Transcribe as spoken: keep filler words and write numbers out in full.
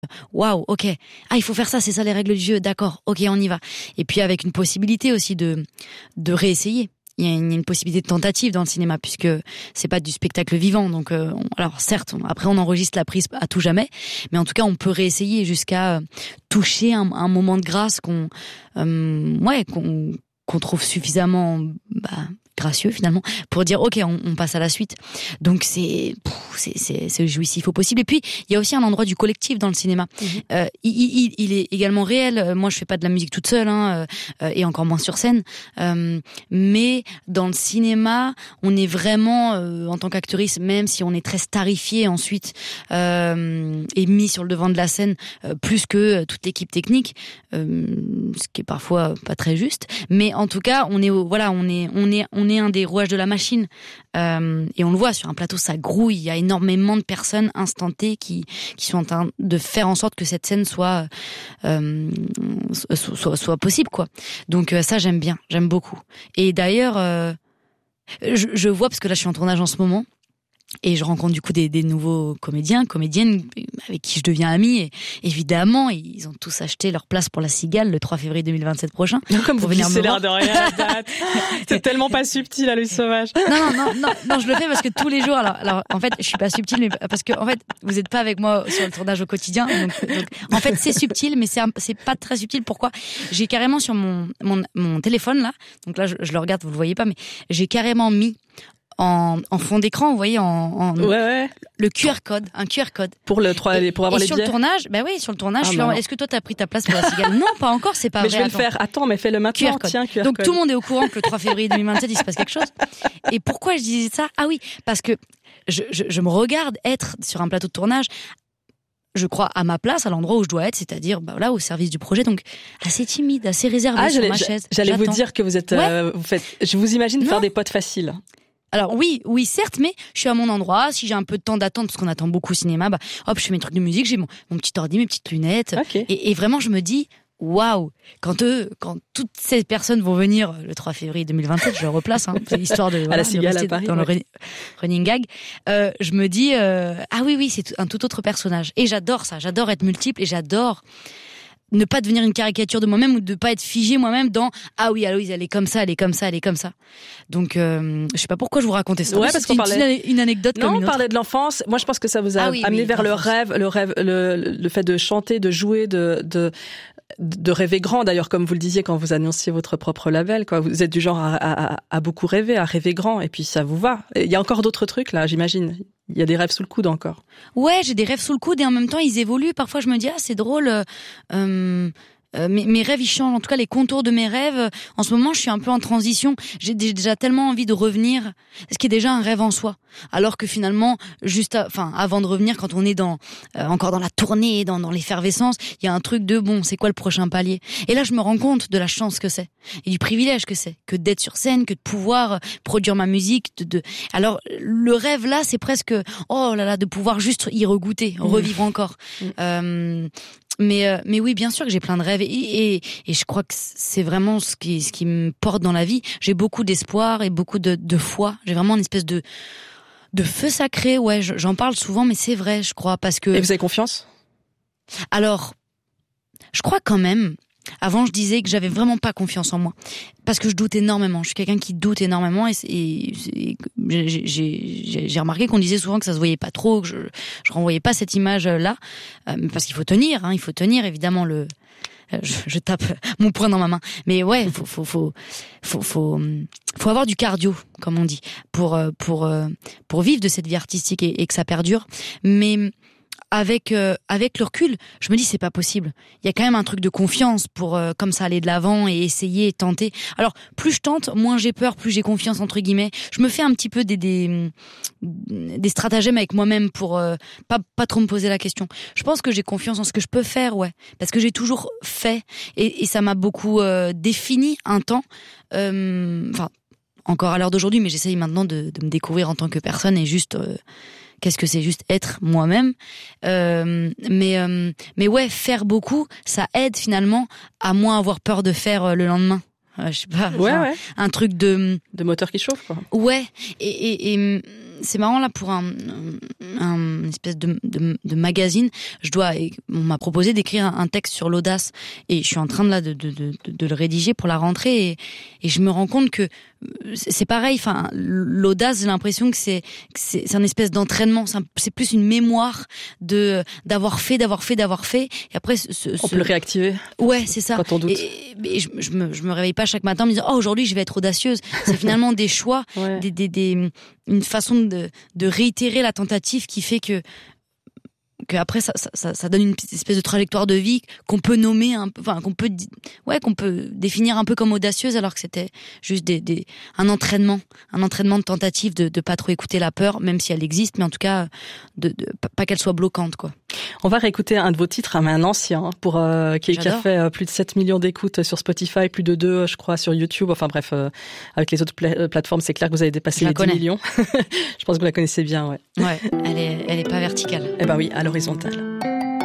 waouh, ok, ah il faut faire ça, c'est ça les règles du jeu, d'accord, ok on y va. Et puis avec une possibilité aussi de de réessayer. Il y a une, une possibilité de tentative dans le cinéma puisque c'est pas du spectacle vivant. Donc euh, on, alors certes, on, après on enregistre la prise à tout jamais, mais en tout cas on peut réessayer jusqu'à euh, toucher un, un moment de grâce qu'on euh, ouais qu'on qu'on trouve suffisamment bah, gracieux finalement pour dire ok on, on passe à la suite. Donc c'est c'est c'est c'est jouissif au possible. Et puis il y a aussi un endroit du collectif dans le cinéma. Mmh. Euh, il, il il est également réel. Moi je fais pas de la musique toute seule hein, euh, et encore moins sur scène. Euh, mais dans le cinéma on est vraiment euh, en tant qu'actrice, même si on est très starifié ensuite euh, et mis sur le devant de la scène euh, plus que euh, toute l'équipe technique, euh, ce qui est parfois pas très juste. Mais en tout cas on est voilà on est on est on est un des rouages de la machine euh, et on le voit sur un plateau, ça grouille, il y a énormément de personnes instantées qui qui sont en train de faire en sorte que cette scène soit euh, soit, soit soit possible quoi. Donc ça j'aime bien, j'aime beaucoup. Et d'ailleurs euh, je, je vois parce que là je suis en tournage en ce moment. Et je rencontre du coup des, des nouveaux comédiens, comédiennes avec qui je deviens amie. Et évidemment, ils ont tous acheté leur place pour La Cigale le trois février deux mille vingt-sept prochain. Comme vous glissez l'air de rien à la date. C'est tellement pas subtil à Louise Sauvage. Non, non, non, non, non, je le fais parce que tous les jours. Alors, alors en fait, je suis pas subtile, mais parce que en fait, vous êtes pas avec moi sur le tournage au quotidien. Donc, donc en fait, c'est subtil, mais c'est un, c'est pas très subtil. Pourquoi ? J'ai carrément sur mon mon mon téléphone là. Donc là, je, je le regarde, vous le voyez pas, mais j'ai carrément mis En, en fond d'écran, vous voyez, en, en ouais, ouais. le Q R code, un Q R code. Pour le trois, pour avoir et les sur billets. le tournage, ben bah oui, sur le tournage, ah je suis, est-ce que toi t'as pris ta place pour La Cigale ? Non, pas encore, c'est pas mais vrai. Mais je vais attends. le faire. Attends, mais fais-le maintenant. Q R code. Tiens, Q R Donc code. tout le monde est au courant que le trois février deux mille vingt-sept il se passe quelque chose. Et pourquoi je disais ça ? Ah oui, parce que je, je, je me regarde être sur un plateau de tournage. Je crois à ma place, à l'endroit où je dois être, c'est-à-dire bah là au service du projet, donc assez timide, assez réservée ah, sur ma chaise. J'allais J'attends. vous dire que vous êtes, ouais. euh, vous faites. Je vous imagine non. faire des potes faciles. Alors oui, oui certes, mais je suis à mon endroit. Si j'ai un peu de temps d'attente, parce qu'on attend beaucoup au cinéma, bah hop, je fais mes trucs de musique, j'ai mon, mon petit ordi, mes petites lunettes, okay. et, et vraiment je me dis waouh, quand eux, quand toutes ces personnes vont venir le trois février deux mille vingt-sept, je le replace, hein, c'est l'histoire de à voilà, la Cigale à Paris, dans ouais. le running gag. Euh, je me dis euh, ah oui oui, c'est un tout autre personnage, et j'adore ça, j'adore être multiple, et j'adore ne pas devenir une caricature de moi-même ou de pas être figée moi-même dans ah oui Aloïse elle est comme ça elle est comme ça elle est comme ça. Donc euh, je sais pas pourquoi je vous racontais ça. Ouais, parce qu'on parlait une anecdote non, comme une on autre. parlait de l'enfance. Moi je pense que ça vous a ah oui, amené oui, vers l'enfance. le rêve, le rêve, le, le fait de chanter, de jouer, de de de rêver grand. D'ailleurs, comme vous le disiez quand vous annonciez votre propre label, quoi, vous êtes du genre à, à, à beaucoup rêver, à rêver grand, et puis ça vous va. Il y a encore d'autres trucs là, j'imagine. Il y a des rêves sous le coude encore. Ouais, j'ai des rêves sous le coude et en même temps ils évoluent. Parfois je me dis ah c'est drôle. Euh, Euh, mes, mes rêves ils changent, en tout cas les contours de mes rêves. En ce moment je suis un peu en transition, j'ai déjà tellement envie de revenir, ce qui est déjà un rêve en soi, alors que finalement juste à, enfin avant de revenir, quand on est dans euh, encore dans la tournée, dans, dans l'effervescence, il y a un truc de bon c'est quoi le prochain palier, et là je me rends compte de la chance que c'est et du privilège que c'est que d'être sur scène, que de pouvoir produire ma musique, de, de... alors le rêve là c'est presque oh là là de pouvoir juste y regoûter, revivre mmh. encore mmh. Euh, Mais euh, mais oui, bien sûr que j'ai plein de rêves et, et et je crois que c'est vraiment ce qui ce qui me porte dans la vie. J'ai beaucoup d'espoir et beaucoup de de foi. J'ai vraiment une espèce de de feu sacré. Ouais, j'en parle souvent, mais c'est vrai, je crois, parce que. Et vous avez confiance ? Alors, je crois quand même. Avant, je disais que j'avais vraiment pas confiance en moi, parce que je doute énormément. Je suis quelqu'un qui doute énormément, et, et, et j'ai, j'ai, j'ai remarqué qu'on disait souvent que ça se voyait pas trop, que je, je renvoyais pas cette image-là, euh, parce qu'il faut tenir, hein, il faut tenir évidemment le. Je, je tape mon poing dans ma main, mais ouais, faut, faut, faut, faut, faut, faut avoir du cardio, comme on dit, pour, pour, pour vivre de cette vie artistique et, et que ça perdure. Mais avec euh, avec le recul, je me dis c'est pas possible. Il y a quand même un truc de confiance pour euh, comme ça aller de l'avant et essayer et tenter. Alors plus je tente, moins j'ai peur, plus j'ai confiance entre guillemets. Je me fais un petit peu des des des stratagèmes avec moi-même pour euh, pas pas trop me poser la question. Je pense que j'ai confiance en ce que je peux faire, ouais, parce que j'ai toujours fait et, et ça m'a beaucoup euh, défini un temps. Euh, enfin encore à l'heure d'aujourd'hui, mais j'essaye maintenant de, de me découvrir en tant que personne et juste euh, qu'est-ce que c'est juste être moi-même. Euh, mais euh, mais ouais, faire beaucoup, ça aide finalement à moins avoir peur de faire euh, le lendemain. Euh, je sais pas. Ouais, enfin, ouais. Un truc de de moteur qui chauffe, quoi. Ouais. Et, et, et c'est marrant là pour un, un, un espèce de, de, de magazine. Je dois, on m'a proposé d'écrire un, un texte sur l'audace et je suis en train de là de, de, de, de le rédiger pour la rentrée et, et je me rends compte que c'est pareil. Enfin, l'audace, j'ai l'impression que c'est, que c'est, c'est un espèce d'entraînement. C'est, un, c'est plus une mémoire de d'avoir fait, d'avoir fait, d'avoir fait. Et après, ce, ce, on peut le réactiver. Ouais, c'est ça. Quand on doute. Et, et je, je me, je me réveille pas chaque matin en me disant oh aujourd'hui je vais être audacieuse. C'est finalement des choix, ouais. des, des, des, une façon de, de réitérer la tentative qui fait que que après ça, ça, ça donne une espèce de trajectoire de vie qu'on peut nommer un peu, enfin qu'on peut, ouais, qu'on peut définir un peu comme audacieuse alors que c'était juste des, des, un entraînement, un entraînement de tentative de, de pas trop écouter la peur, même si elle existe, mais en tout cas de, de pas qu'elle soit bloquante, quoi. On va réécouter un de vos titres, mais un ancien, pour euh, qui, qui a fait plus de sept millions d'écoutes sur Spotify, plus de deux, je crois, sur YouTube. Enfin bref, euh, avec les autres pla- plateformes, c'est clair que vous avez dépassé les dix millions. Je pense que vous la connaissez bien, ouais. Ouais, elle est, elle est pas verticale. Eh ben oui, à l'horizontale.